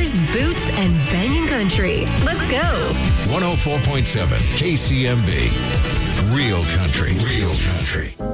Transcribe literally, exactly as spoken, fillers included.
cars, boots, and banging country. Let's go. one oh four point seven K C M B. Real country. Real country.